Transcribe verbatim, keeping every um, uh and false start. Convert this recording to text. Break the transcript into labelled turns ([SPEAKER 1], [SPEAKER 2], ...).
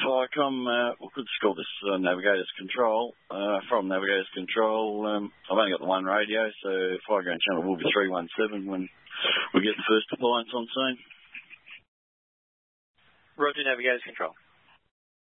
[SPEAKER 1] Firecom, uh, we could just call this uh, Navigator's Control. Uh, from Navigator's Control, um, I've only got the one radio, so Fireground channel will be three one seven when we get the first appliance on scene.
[SPEAKER 2] Roger, Navigator's Control.